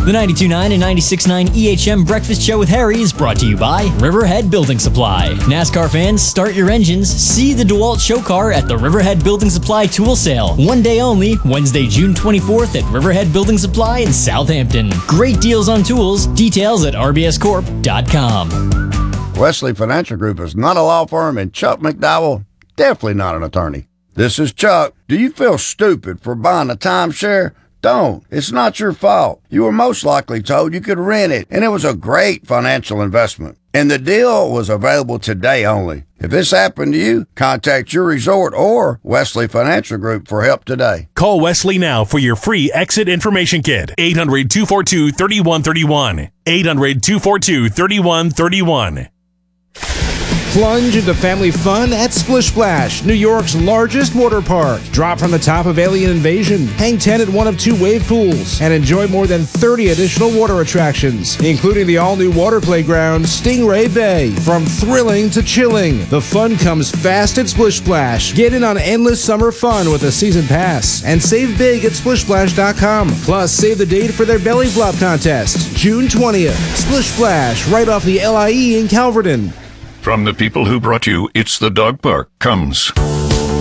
The 92.9 and 96.9 EHM Breakfast Show with Harry is brought to you by Riverhead Building Supply. NASCAR fans, start your engines. See the DeWalt show car at the Riverhead Building Supply Tool Sale. One day only, Wednesday, June 24th at Riverhead Building Supply in Southampton. Great deals on tools. Details at rbscorp.com. Wesley Financial Group is not a law firm, and Chuck McDowell, definitely not an attorney. This is Chuck. Do you feel stupid for buying a timeshare? Don't. It's not your fault. You were most likely told you could rent it, and it was a great financial investment. And the deal was available today only. If this happened to you, contact your resort or Wesley Financial Group for help today. Call Wesley now for your free exit information kit. 800-242-3131. 800-242-3131. Plunge into family fun at Splish Splash, New York's largest water park. Drop from the top of Alien Invasion, hang 10 at one of 2 wave pools, and enjoy more than 30 additional water attractions, including the all-new water playground, Stingray Bay. From thrilling to chilling, the fun comes fast at Splish Splash. Get in on endless summer fun with a season pass, and save big at SplishSplash.com. Plus, save the date for their belly flop contest, June 20th. Splish Splash, right off the LIE in Calverton. From the people who brought you It's the Dog Park comes